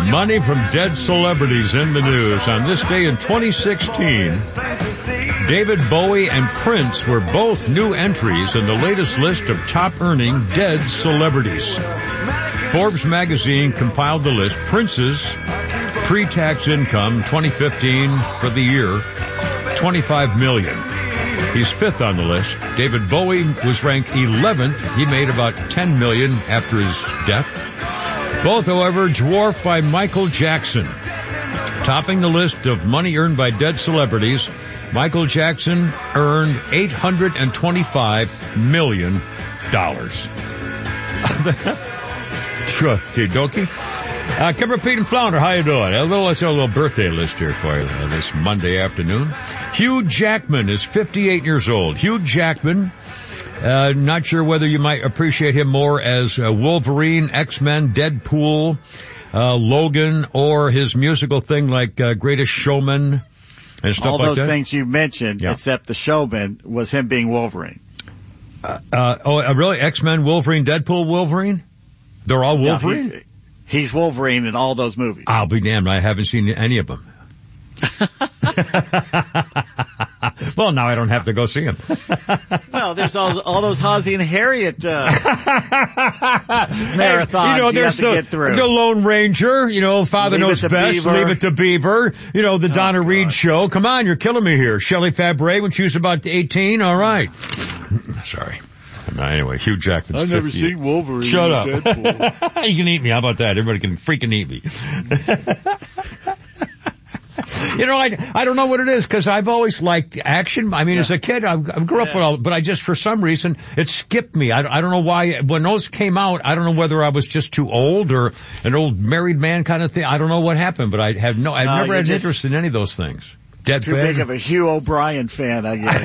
Money from dead celebrities in the news. On this day in 2016, David Bowie and Prince were both new entries in the latest list of top-earning dead celebrities. Forbes magazine compiled the list. Prince's pre-tax income 2015 for the year, $25 million. He's fifth on the list. David Bowie was ranked 11th. He made about $10 million after his death. Both, however, dwarfed by Michael Jackson. Topping the list of money earned by dead celebrities, Michael Jackson earned $825 million. Okay, dokie. Kimber, Pete, and Flounder, how you doing? Let's have a little birthday list here for you this Monday afternoon. Hugh Jackman is 58 years old. Hugh Jackman, not sure whether you might appreciate him more as Wolverine, X-Men, Deadpool, Logan, or his musical thing like Greatest Showman and stuff like that. All those things you mentioned, except the Showman, was him being Wolverine. Really? X-Men, Wolverine, Deadpool, Wolverine? They're all Wolverine? No, he's Wolverine in all those movies. I'll be damned. I haven't seen any of them. Well, now I don't have to go see him. Well, there's all those Ozzie and Harriet marathons you have to get through. The Lone Ranger, Father Knows Best, Leave It to Beaver, the Donna Reed Show. Come on, you're killing me here. Shelley Fabares when she was about 18. All right. Sorry. Anyway, Hugh Jackman's I've never seen Wolverine. Shut up. Deadpool. You can eat me. How about that? Everybody can freaking eat me. I don't know what it is, because I've always liked action. I mean, as a kid, I grew up with all, but I just, for some reason, it skipped me. I don't know why. When those came out, I don't know whether I was just too old or an old married man kind of thing. I don't know what happened, but I've never had an interest in any of those things. Too big of a Hugh O'Brien fan, I guess.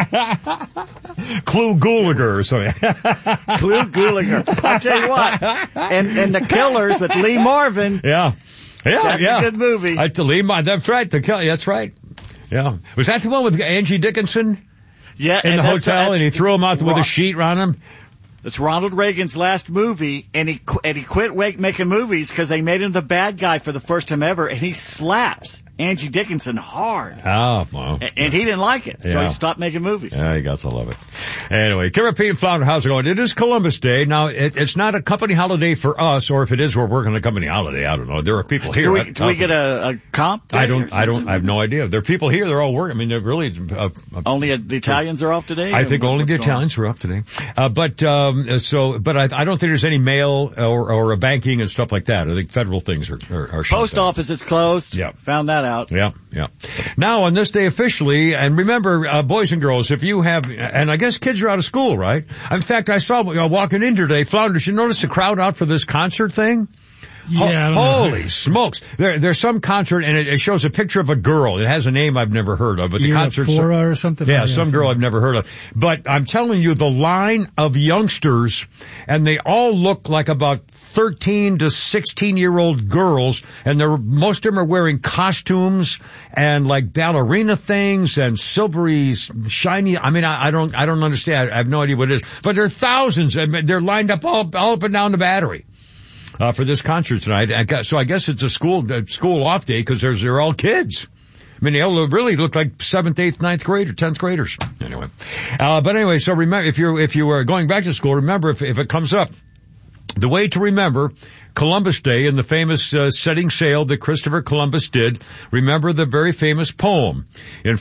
Clu Gulager or something. Clu Gulager. I'll tell you what. And The Killers with Lee Marvin. Yeah. That's a good movie. That's right. That's right. Yeah. Was that the one with Angie Dickinson? Yeah. In the hotel, and he threw him out with a sheet around him? It's Ronald Reagan's last movie, and he quit making movies because they made him the bad guy for the first time ever, and he slaps Angie Dickinson hard. Oh, well. And he didn't like it, so he stopped making movies. Yeah, you got to love it. Anyway, Kimber, Pete, and Flounder, how's it going? It is Columbus Day. Now, it's not a company holiday for us, or if it is, we're working a company holiday. I don't know. There are people here. Do we get a comp? I have no idea. There are people here. They're all working. I mean, they're really... only the Italians are off today? I think only the Italians are off today. But I don't think there's any mail or banking and stuff like that. I think federal things are shut Post down. office is closed. Yeah. Found that out. Yeah. Now, on this day officially, and remember, boys and girls, if you have, and I guess kids are out of school, right? In fact, I saw walking in today, Flounder, did you notice the crowd out for this concert thing? Yeah. Holy smokes. There's some concert, and it shows a picture of a girl. It has a name I've never heard of, but the concert's... or something? Yeah, some girl I've never heard of. But I'm telling you, the line of youngsters, and they all look like about 13 to 16-year-old girls, and most of them are wearing costumes and like ballerina things and silvery, shiny. I mean, I don't understand. I have no idea what it is. But there are thousands, and they're lined up all up and down the Battery. For this concert tonight. So I guess it's a school off day because they're all kids. I mean, they all really look like 7th, 8th, 9th grade or 10th graders. Anyway. But anyway, so remember, if you are going back to school, remember if it comes up, the way to remember Columbus Day and the famous setting sail that Christopher Columbus did, remember the very famous poem. In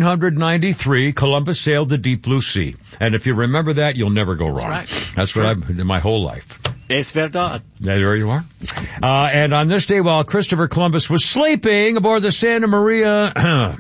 1493, Columbus sailed the deep blue sea. And if you remember that, you'll never go wrong. That's right. That's what I've done my whole life. Es verdad. There you are. And on this day, while Christopher Columbus was sleeping aboard the Santa Maria,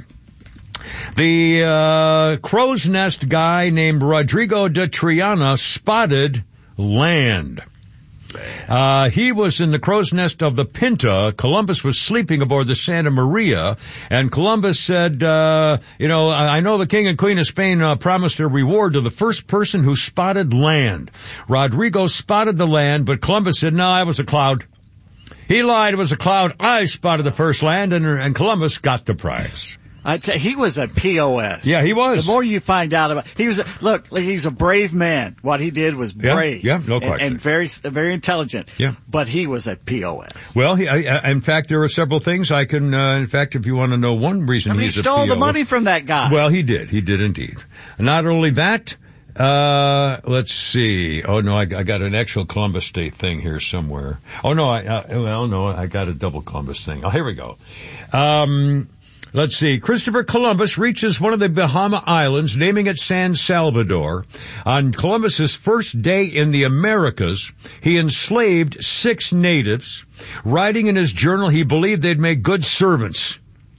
the crow's nest guy named Rodrigo de Triana spotted land. He was in the crow's nest of the Pinta. Columbus was sleeping aboard the Santa Maria, and Columbus said, I know the King and Queen of Spain promised a reward to the first person who spotted land. Rodrigo spotted the land, but Columbus said, no, it was a cloud. He lied, it was a cloud. I spotted the first land, and Columbus got the prize. He was a POS. Yeah, he was. The more you find out about, he was a brave man. What he did was brave. Yeah, no question. And very intelligent. Yeah. But he was a POS. Well, in fact, there are several things I can, in fact, if you want to know one reason he stole the money from that guy. Well, he did. He did indeed. Not only that, let's see. Oh no, I got an actual Columbus Day thing here somewhere. Oh no, I got a double Columbus thing. Oh, here we go. Let's see. Christopher Columbus reaches one of the Bahama Islands, naming it San Salvador. On Columbus's first day in the Americas, he enslaved 6 natives. Writing in his journal, he believed they'd make good servants.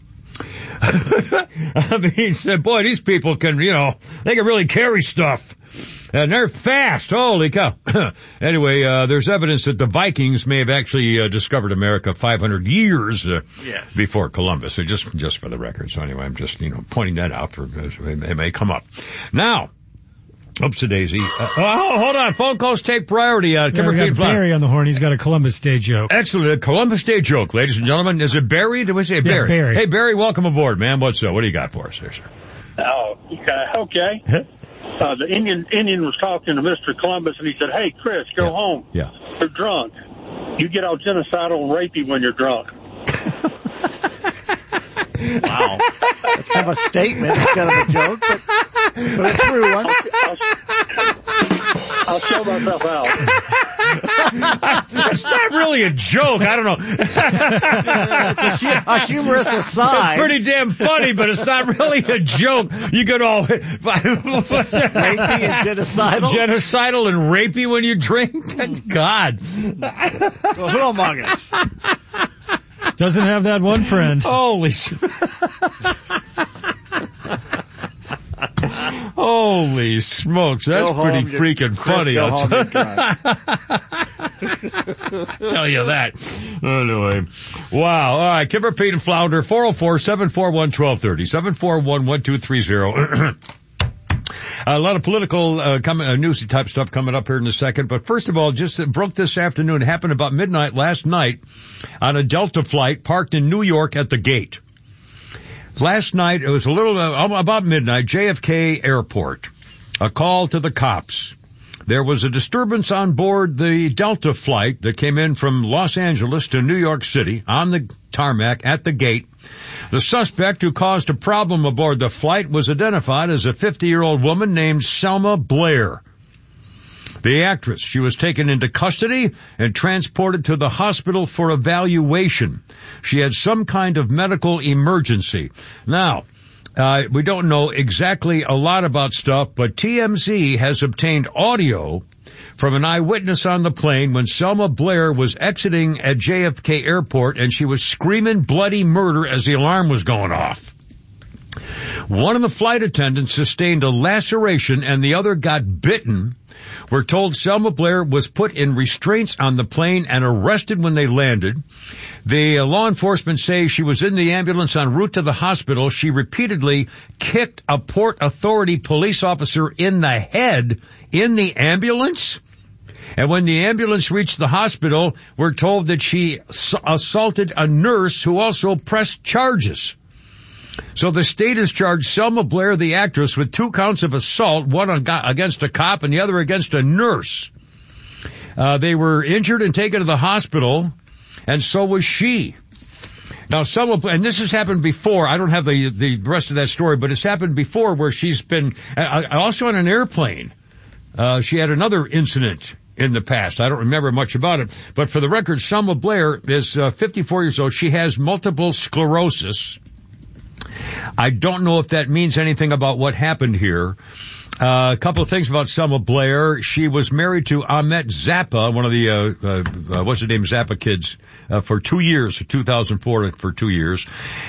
I mean, he said, boy, these people can, they can really carry stuff. And they're fast. Holy cow. Anyway, there's evidence that the Vikings may have actually discovered America 500 years before Columbus. So just for the record. So anyway, I'm just, pointing that out it may come up. Now, oops-a-daisy. Hold on. Phone calls take priority. We got Barry on the horn. He's got a Columbus Day joke. Excellent. A Columbus Day joke, ladies and gentlemen. Is it Barry? Did we say Barry? Yeah, Barry. Hey, Barry, welcome aboard, man. What's up? What do you got for us here, sir? Oh, okay. The Indian was talking to Mr. Columbus, and he said, hey, Chris, go home. Yeah. You're drunk. You get all genocidal and rapey when you're drunk. Wow. That's kind of a statement. It's kind of a joke, but a true one. I'll show myself out. It's not really a joke. I don't know. It's a humorous aside. It's pretty damn funny, but it's not really a joke. You get all rapey and genocidal? Genocidal and rapey when you drink? God. Well, who among us? Doesn't have that one friend. Holy Holy smokes, that's pretty freaking funny. I'll tell you that. Anyway. Wow. All right. Kipper, Pete, and Flounder, 404-741-1230, 741-1230. A lot of political newsy type stuff coming up here in a second. But first of all, just it broke this afternoon. It happened about midnight last night on a Delta flight parked in New York at the gate. Last night, it was a little about midnight, JFK Airport. A call to the cops. There was a disturbance on board the Delta flight that came in from Los Angeles to New York City on the tarmac at the gate. The suspect who caused a problem aboard the flight was identified as a 50-year-old woman named Selma Blair. The actress, she was taken into custody and transported to the hospital for evaluation. She had some kind of medical emergency. Now, we don't know exactly a lot about stuff, but TMZ has obtained audio from an eyewitness on the plane when Selma Blair was exiting at JFK Airport, and she was screaming bloody murder as the alarm was going off. One of the flight attendants sustained a laceration and the other got bitten. We're told Selma Blair was put in restraints on the plane and arrested when they landed. The law enforcement say she was in the ambulance en route to the hospital. She repeatedly kicked a Port Authority police officer in the head in the ambulance. And when the ambulance reached the hospital, we're told that she assaulted a nurse who also pressed charges. So the state has charged Selma Blair, the actress, with 2 counts of assault, one against a cop and the other against a nurse. They were injured and taken to the hospital, and so was she. Now, Selma, and this has happened before. I don't have the rest of that story, but it's happened before where she's been also on an airplane. She had another incident in the past. I don't remember much about it, but for the record, Selma Blair is 54 years old. She has multiple sclerosis. I don't know if that means anything about what happened here. A couple of things about Selma Blair. She was married to Ahmet Zappa, one of the, Zappa kids, for 2 years, 2004 for 2 years.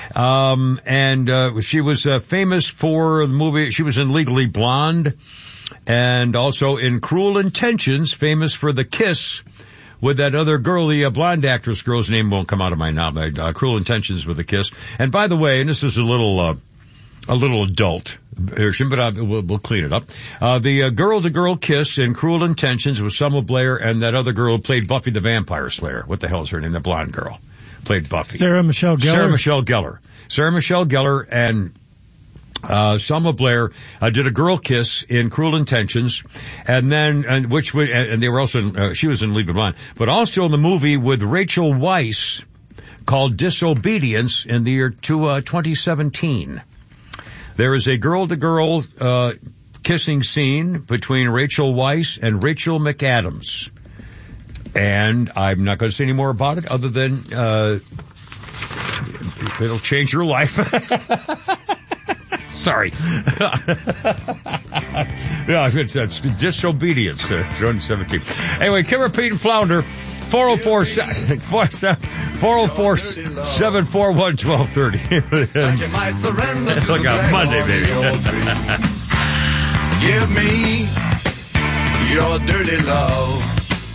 She was famous for the movie. She was in Legally Blonde and also in Cruel Intentions, famous for the kiss with that other girl, the blonde actress girl's name won't come out of my mouth. Cruel Intentions with a kiss. And by the way, and this is a little adult version, but we'll clean it up. The girl-to-girl kiss in Cruel Intentions with Selma Blair and that other girl who played Buffy the Vampire Slayer. What the hell is her name? The blonde girl played Buffy. Sarah Michelle Gellar. Sarah Michelle Gellar. Sarah Michelle Gellar and Selma Blair did a girl kiss in Cruel Intentions, and then and they were also she was in Leave It Blonde, but also in the movie with Rachel Weisz called Disobedience in the year 2017. There is a girl-to-girl kissing scene between Rachel Weisz and Rachel McAdams, and I'm not going to say any more about it other than it'll change your life. Sorry. Yeah, it's Disobedience, 2017. Anyway, Kimmer, Pete, and Flounder, 404-741-1230. Look out, Monday, baby. Give me your dirty love.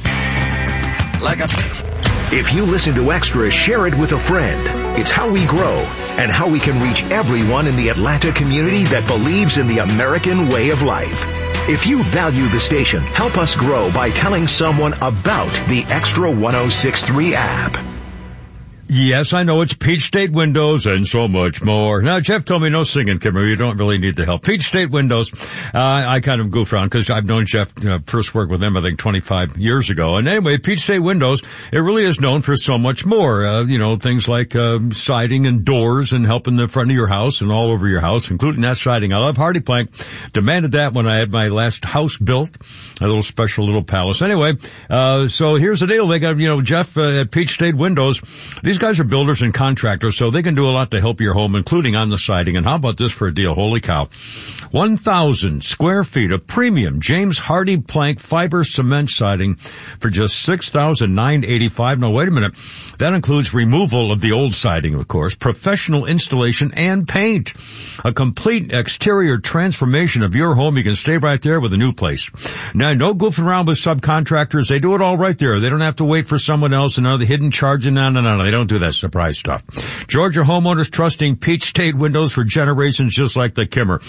If you listen to Extra, share it with a friend. It's how we grow and how we can reach everyone in the Atlanta community that believes in the American way of life. If you value the station, help us grow by telling someone about the Extra 106.3 app. Yes, I know it's Peach State Windows and so much more. Now, Jeff told me no singing, Kimmer. You don't really need the help. Peach State Windows, I kind of goof around because I've known Jeff, first worked with him, I think 25 years ago. And anyway, Peach State Windows, it really is known for so much more. Things like, siding and doors and helping the front of your house and all over your house, including that siding. I love Hardy Plank. Demanded that when I had my last house built, a little special little palace. Anyway, so here's the deal. They got, Jeff at Peach State Windows. These guys are builders and contractors, so they can do a lot to help your home, including on the siding. And how about this for a deal? Holy cow. 1,000 square feet of premium James Hardy Plank fiber cement siding for just $6,985. Now, wait a minute. That includes removal of the old siding, of course, professional installation, and paint. A complete exterior transformation of your home. You can stay right there with a new place. Now, no goofing around with subcontractors. They do it all right there. They don't have to wait for someone else and another hidden charge. No. They don't do that surprise stuff. Georgia homeowners trusting Peach State Windows for generations, just like the Kimmer.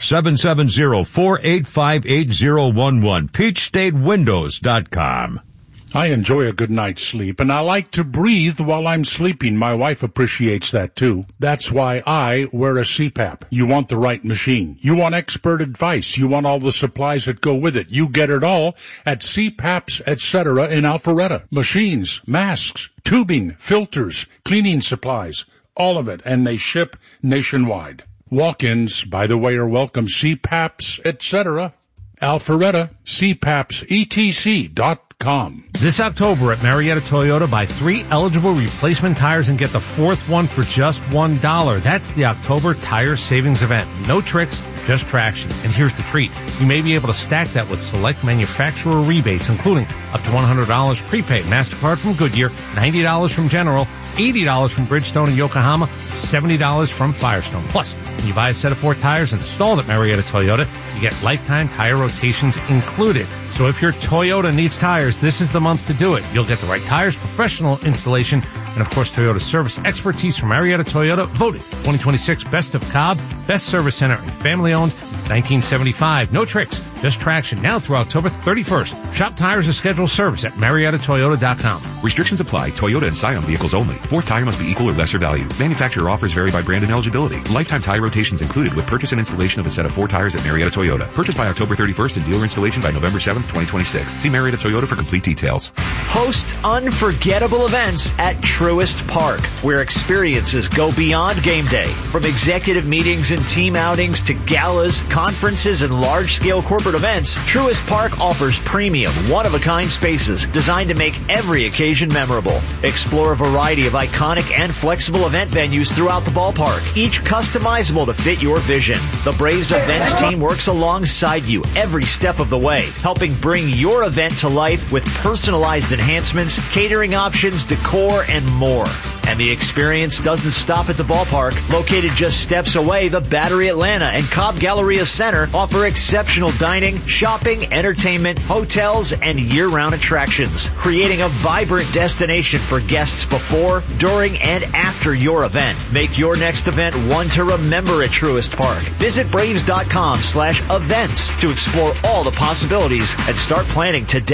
770-485-8011. PeachStateWindows.com. I enjoy a good night's sleep, and I like to breathe while I'm sleeping. My wife appreciates that, too. That's why I wear a CPAP. You want the right machine. You want expert advice. You want all the supplies that go with it. You get it all at CPAPs, etc. in Alpharetta. Machines, masks, tubing, filters, cleaning supplies, all of it, and they ship nationwide. Walk-ins, by the way, are welcome. CPAPs, etc. Alpharetta, CPAPSETC.com. This October at Marietta Toyota, buy 3 eligible replacement tires and get the 4th one for just $1. That's the October tire savings event. No tricks, just traction. And here's the treat. You may be able to stack that with select manufacturer rebates, including up to $100 prepaid MasterCard from Goodyear, $90 from General, $80 from Bridgestone and Yokohama, $70 from Firestone. Plus, when you buy a set of 4 tires installed at Marietta Toyota, you get lifetime tire rotations included. So if your Toyota needs tires, this is the month to do it. You'll get the right tires, professional installation, and of course Toyota service expertise from Marietta Toyota, voted 2026 Best of Cobb, Best Service Center, and family owned since 1975. No tricks, just traction. Now through October 31st. Shop tires and schedule service at MariettaToyota.com. Restrictions apply. Toyota and Scion vehicles only. 4th tire must be equal or lesser value. Manufacturer offers vary by brand and eligibility. Lifetime tire rotations included with purchase and installation of a set of 4 tires at Marietta Toyota. Purchased by October 31st and dealer installation by November 7th, 2026. See Marietta Toyota for complete details. Host unforgettable events at Truist Park, where experiences go beyond game day. From executive meetings and team outings to galas, conferences, and large-scale corporate events, Truist Park offers premium, one-of-a-kind spaces designed to make every occasion memorable. Explore a variety of iconic and flexible event venues throughout the ballpark, each customizable to fit your vision. The Braves events team works alongside you every step of the way, helping bring your event to life with personalized enhancements, catering options, decor, and more. And the experience doesn't stop at the ballpark. Located just steps away, the Battery Atlanta and Cobb Galleria Center offer exceptional dining, shopping, entertainment, hotels, and year-round attractions, creating a vibrant destination for guests before, during, and after your event. Make your next event one to remember at Truist Park. Visit Braves.com/events to explore all the possibilities and start planning today.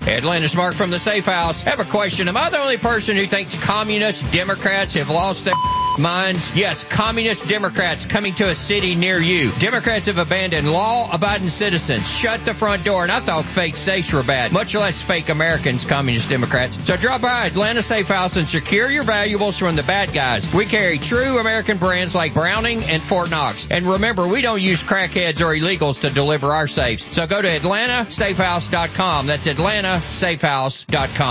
Atlanta's Mark from the Safe House. Have a question. Am I the only person who thinks communist Democrats have lost their minds? Yes, communist Democrats coming to a city near you. Democrats have abandoned law-abiding citizens, shut the front door, and I thought fake safes were bad, much less fake Americans, communist Democrats. So drop by Atlanta Safe House and secure your valuables from the bad guys. We carry true American brands like Browning and Fort Knox. And remember, we don't use crackheads or illegals to deliver our safes. So go to AtlantaSafehouse.com. That's AtlantaSafehouse.com.